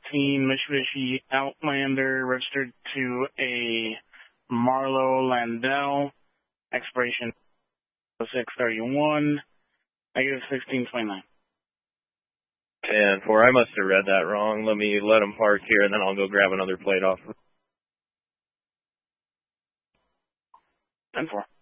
Mitsubishi Outlander registered to a Marlowe Landau, expiration 6/31, negative 1629. 10-4. I must have read that wrong. Let him park here, and then I'll go grab another plate off. 10-4.